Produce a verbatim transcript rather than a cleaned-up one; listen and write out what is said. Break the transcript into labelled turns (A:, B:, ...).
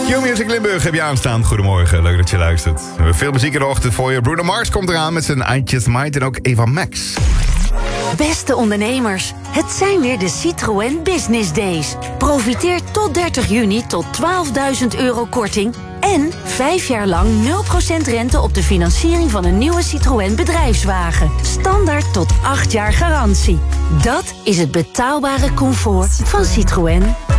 A: Q-Music Limburg heb je aanstaan. Goedemorgen, leuk dat je luistert. We hebben veel muziek in de ochtend voor je. Bruno Mars komt eraan met zijn Eindjes Mind en ook Eva Max.
B: Beste ondernemers, het zijn weer de Citroën Business Days. Profiteer tot dertig juni tot twaalfduizend euro korting... en vijf jaar lang nul procent rente op de financiering van een nieuwe Citroën bedrijfswagen. Standaard tot acht jaar garantie. Dat is het betaalbare comfort van Citroën.